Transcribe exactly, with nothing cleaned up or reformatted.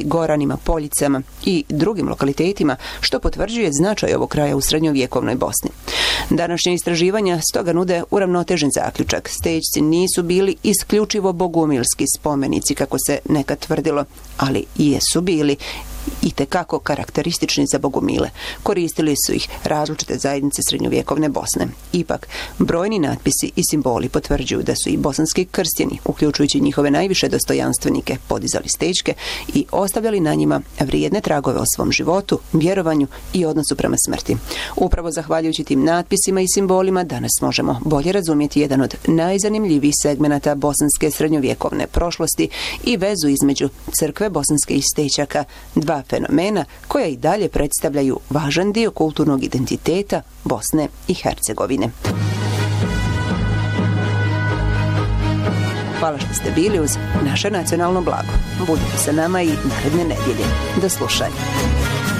Goranima, Poljicama i drugim lokalitetima, što potvrđuje značaj ovog kraja u srednjovjekovnoj Bosni. Današnje istraživanja stoga nude uravnotežen zaključak. Stećci nisu bili isključivo bogumilski spomenici, kako se nekad tvrdilo, ali jesu bili i tekako karakteristični za bogumile. Koristili su ih različite zajednice srednjovjekovne Bosne. Ipak, brojni natpisi i simboli potvrđuju da su i bosanski krstjeni, uključujući njihove najviše dostojanstvenike, podizali stećke i ostavljali na njima vrijedne tragove o svom životu, vjerovanju i odnosu prema smrti. Upravo zahvaljujući tim natpisima i simbolima danas možemo bolje razumjeti jedan od najzanimljivijih segmenata bosanske srednjovjekovne prošlosti i vezu između crkve bosanske i stećaka, dva fenomena koja i dalje predstavljaju važan dio kulturnog identiteta Bosne i Hercegovine. Hvala što ste bili uz naše nacionalno blago. Budite sa nama i naredne nedjelje. Do slušanja.